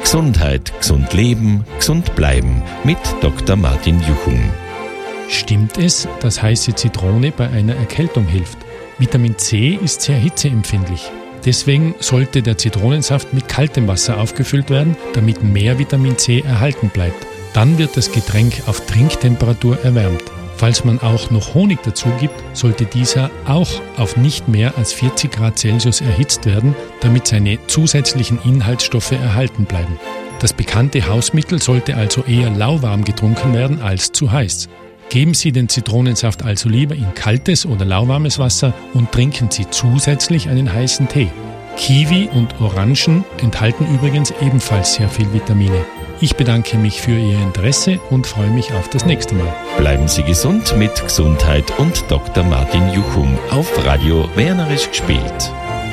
Gesundheit, gesund leben, gesund bleiben mit Dr. Martin Juchum. Stimmt es, dass heiße Zitrone bei einer Erkältung hilft? Vitamin C ist sehr hitzeempfindlich. Deswegen sollte der Zitronensaft mit kaltem Wasser aufgefüllt werden, damit mehr Vitamin C erhalten bleibt. Dann wird das Getränk auf Trinktemperatur erwärmt. Falls man auch noch Honig dazu gibt, sollte dieser auch auf nicht mehr als 40 Grad Celsius erhitzt werden, damit seine zusätzlichen Inhaltsstoffe erhalten bleiben. Das bekannte Hausmittel sollte also eher lauwarm getrunken werden als zu heiß. Geben Sie den Zitronensaft also lieber in kaltes oder lauwarmes Wasser und trinken Sie zusätzlich einen heißen Tee. Kiwi und Orangen enthalten übrigens ebenfalls sehr viel Vitamine. Ich bedanke mich für Ihr Interesse und freue mich auf das nächste Mal. Bleiben Sie gesund mit Gesundheit und Dr. Martin Juchum auf Radio Wernerisch gespielt.